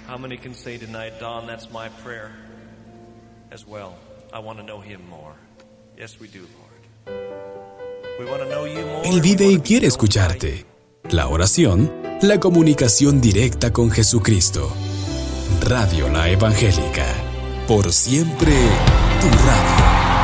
How many can say tonight, Don, that's my prayer as well? I want to know him more. Yes, we do, Lord. We want to know you more. Él vive y quiere escucharte. La oración, la comunicación directa con Jesucristo. Radio La Evangélica. Por siempre, tu radio.